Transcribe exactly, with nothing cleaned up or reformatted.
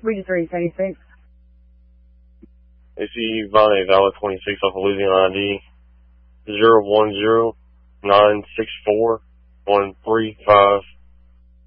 three to three seventy-six. A C U Bonnet, valid twenty-six off of Louisiana I D, zero one zero nine six four one three five